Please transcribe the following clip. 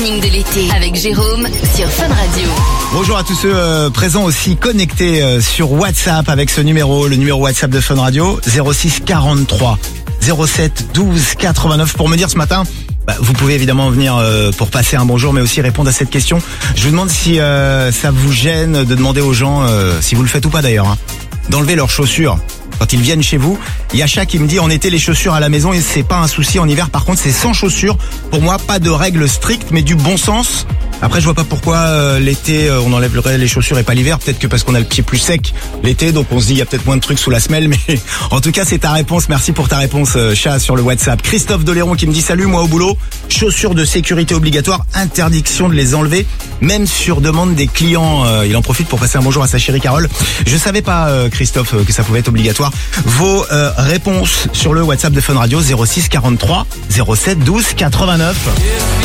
morning de l'été avec Jérôme sur Fun Radio. Bonjour à tous ceux présents aussi connectés sur WhatsApp avec ce numéro, le numéro WhatsApp de Fun Radio 06 43 07 12 89 pour me dire ce matin. Vous pouvez évidemment venir pour passer un bonjour mais aussi répondre à cette question. Je vous demande si ça vous gêne de demander aux gens, si vous le faites ou pas d'ailleurs, d'enlever leurs chaussures quand ils viennent chez vous. Il y a Chat qui me dit en été les chaussures à la maison et c'est pas un souci, en hiver par contre c'est sans chaussures. Pour moi pas de règles strictes mais du bon sens. Après je vois pas pourquoi l'été on enlèverait les chaussures et pas l'hiver. Peut-être que parce qu'on a le pied plus sec l'été, donc on se dit il y a peut-être moins de trucs sous la semelle. Mais en tout cas c'est ta réponse. Merci pour ta réponse Chat sur le WhatsApp. Christophe Doléron qui me dit salut, moi au boulot, chaussures de sécurité obligatoire, interdiction de les enlever même sur demande des clients. Il en profite pour passer un bonjour à sa chérie Carole. Je savais pas Christophe que ça pouvait être obligatoire. Vos réponses sur le WhatsApp de Fun Radio 06 43 07 12 89.